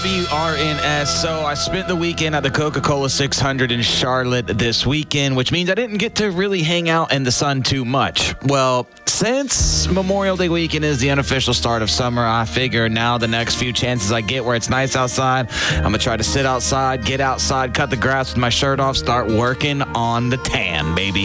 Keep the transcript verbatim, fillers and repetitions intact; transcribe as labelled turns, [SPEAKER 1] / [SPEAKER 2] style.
[SPEAKER 1] W R N S. So I spent the weekend at the Coca-Cola six hundred in Charlotte this weekend, which means I didn't get to really hang out in the sun too much. Well, since Memorial Day weekend is the unofficial start of summer, I figure now the next few chances I get where it's nice outside, I'm going to try to sit outside, get outside, cut the grass with my shirt off, start working on the tan, baby.